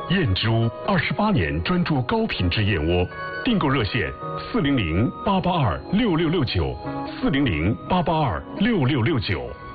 燕之屋28年专注高品质燕窝，订购热线400-882-6669，400-882-6669。